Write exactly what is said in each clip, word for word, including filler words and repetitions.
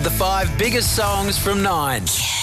the five biggest songs from Nine.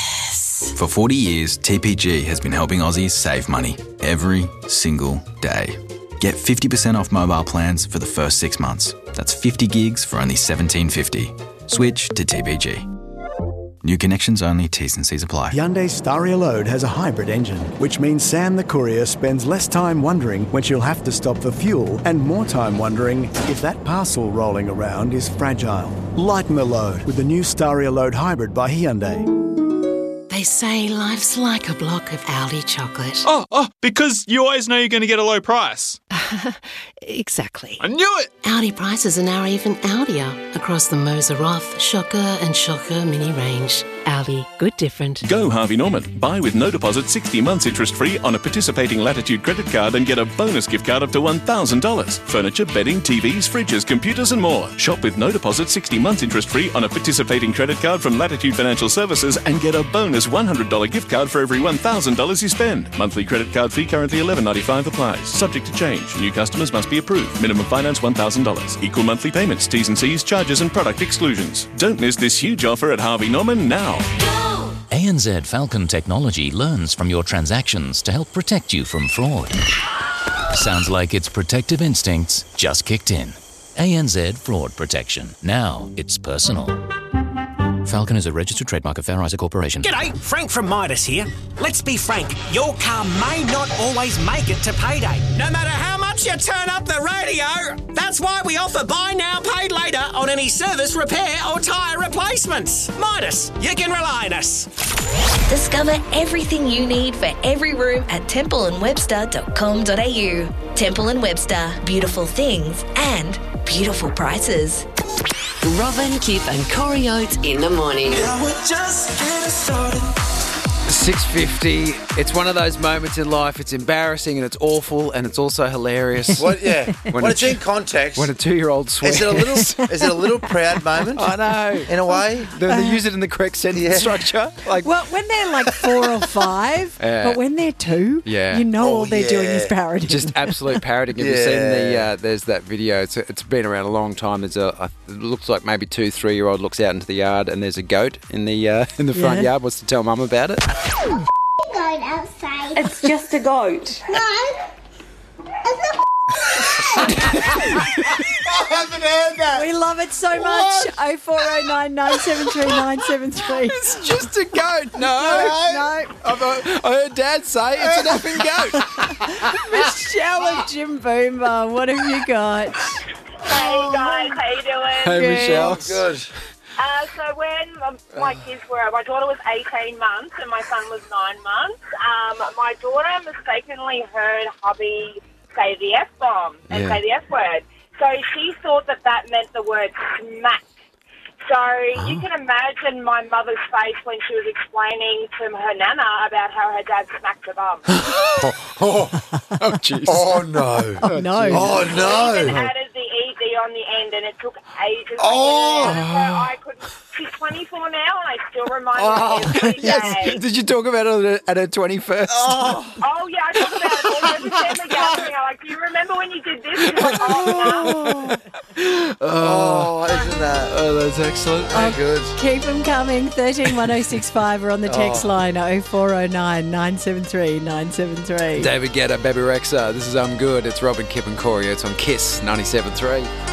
For forty years, T P G has been helping Aussies save money every single day. Get fifty percent off mobile plans for the first six months. That's fifty gigs for only seventeen fifty. Switch to T P G. New connections only, T's and C's apply. Hyundai Staria Load has a hybrid engine, which means Sam the courier spends less time wondering when she'll have to stop for fuel and more time wondering if that parcel rolling around is fragile. Lighten the load with the new Staria Load Hybrid by Hyundai. They say life's like a block of Aldi chocolate. Oh, oh, because you always know you're going to get a low price. Exactly. I knew it! Aldi prices are now even Aldier across the Moser Off, Shocker and Shocker mini range. Aldi, good different. Go Harvey Norman. Buy with no deposit sixty months interest free on a participating Latitude credit card and get a bonus gift card up to one thousand dollars. Furniture, bedding, T Vs, fridges, computers and more. Shop with no deposit sixty months interest free on a participating credit card from Latitude Financial Services and get a bonus one hundred dollars gift card for every one thousand dollars you spend. Monthly credit card fee currently eleven ninety-five applies. Subject to change. New customers must be approved. Minimum finance one thousand dollars. Equal monthly payments, T's and C's, charges and product exclusions. Don't miss this huge offer at Harvey Norman now. A N Z Falcon Technology learns from your transactions to help protect you from fraud. Sounds like its protective instincts just kicked in. A N Z Fraud Protection. Now it's personal. Falcon is a registered trademark of Fair Isaac Corporation. G'day, Frank from Midas here. Let's be frank, your car may not always make it to payday. No matter how much you turn up the radio, that's why we offer buy now, pay later on any service, repair or tyre replacements. Midas, you can rely on us. Discover everything you need for every room at temple and webster dot com dot a u. Temple and Webster, beautiful things and beautiful prices. Robin, Kip and Corey Oates in the morning. Yeah, we're just getting started. six fifty. It's one of those moments in life. It's embarrassing and it's awful and it's also hilarious. What? Yeah. When, when a, it's in context. When a two-year-old swears. Is it a little? Is it a little proud moment? I know. In a way, they, they use it in the correct sentence yeah. structure. Like, well, when they're like four or five, yeah. but when they're two, yeah. you know oh, all they're yeah. doing is parodying. Just absolute parodying. Have yeah. you seen the? Uh, there's that video. It's it's been around a long time. There's a. a it looks like maybe two, three-year-old looks out into the yard and there's a goat in the uh, in the front Yeah. yard. Wants to tell mum about it. Goat outside. It's just a goat. No. It's a I haven't heard that. We love it so much. oh four oh nine, nine seven three, nine seven three. It's just a goat. No, No. I've, I heard Dad say it's an effing goat. Michelle and Jim Boomba, what have you got? Hey guys, how you doing? Hey, Good. Michelle. Good. Uh, so when my, my kids were, my daughter was eighteen months and my son was nine months, um, my daughter mistakenly heard hubby say the F-bomb and Yeah. say the F-word. So she thought that that meant the word smack. So Oh. you can imagine my mother's face when she was explaining to her nana about how her dad smacked her bum. Oh, oh, Oh, jeez. oh no. Oh, no. Oh She no. added the E D on the end, and it took ages. Oh. to get it out. So I couldn't. She's twenty-four now, and I still remind Oh, her every day. yes. Did you talk about it at her twenty-first? Oh. Oh yeah, I talk about it all every family gathering. I'm like, do you remember when you did this? She's like, oh, no. Oh, isn't that? Oh, that's excellent. Very good. Keep them coming. thirteen one oh six five or on the text Oh. line oh four oh nine, nine seven three, nine seven three. David Guetta, Baby Rexha. This is I'm Good. It's Robin, Kip and Corey. It's on Kiss ninety-seven point three.